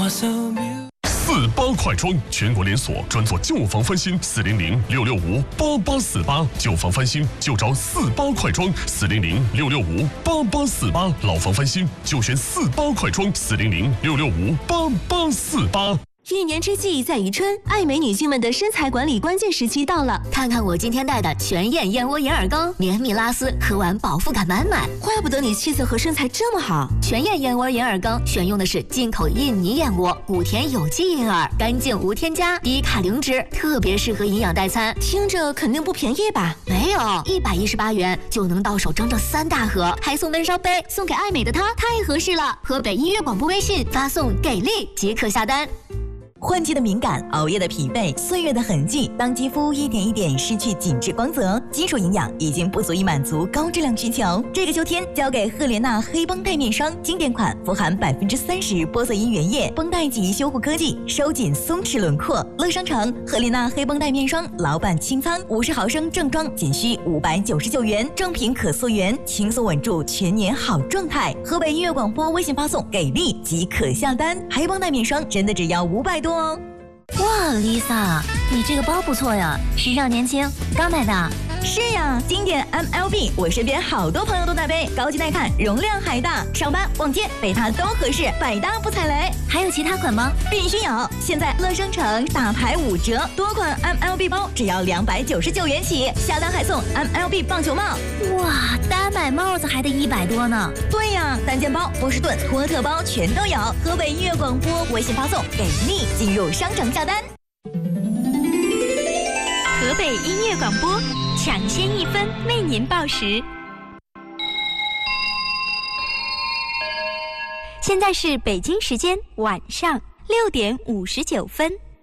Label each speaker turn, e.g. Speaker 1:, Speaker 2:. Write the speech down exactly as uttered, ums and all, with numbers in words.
Speaker 1: 四八快装，全国连锁，专做旧房翻新，四零零六六五八八四八，旧房翻新就找四八快装，四零零六六五八八四八，老房翻新就选四八快装，四零零六六五八八四八。
Speaker 2: 一年之计在于春，爱美女性们的身材管理关键时期到了。
Speaker 3: 看看我今天带的全燕燕窝银耳羹，绵密拉丝，喝完饱腹感满满。
Speaker 2: 怪不得你气色和身材这么好。
Speaker 3: 全燕燕窝银耳羹选用的是进口印尼燕窝，谷田有机银耳，干净无添加，低卡零脂，特别适合营养代餐。
Speaker 2: 听着肯定不便宜吧？
Speaker 3: 没有，一百一十八元就能到手整整三大盒，还送温烧杯，送给爱美的她太合适了。河北音乐广播微信发送给力即可下单。
Speaker 4: 换季的敏感，熬夜的疲惫，岁月的痕迹，当肌肤一点一点失去紧致光泽，基础营养已经不足以满足高质量需求。这个秋天交给赫莲娜黑绷带面霜，经典款，富含百分之三十玻色因原液，绷带级修护科技，收紧松弛轮廓。乐商城赫莲娜黑绷带面霜老板清仓，五十毫升正装仅需五百九十九元，正品可溯源，轻松稳住全年好状态。河北音乐广播微信发送给力即可下单，黑绷带面霜真的只要五百多哦。
Speaker 3: 哇 ，Lisa， 你这个包不错呀，时尚年轻，刚买的。
Speaker 4: 是呀，经典 M L B， 我身边好多朋友都在背，高级耐看，容量还大，上班逛街背它都合适，百搭不踩雷。
Speaker 3: 还有其他款吗？
Speaker 4: 必须有！现在乐商城大牌五折，多款 M L B 包只要两百九十九元起，下单还送 M L B 棒球帽。
Speaker 3: 哇，单买帽子还得一百多呢。
Speaker 4: 对呀，单肩包、波士顿、托特包全都有。河北音乐广播微信发送给力，进入商城下单。
Speaker 5: 河北音乐广播，抢先一分为您报时。现在是北京时间晚上六点五十九分。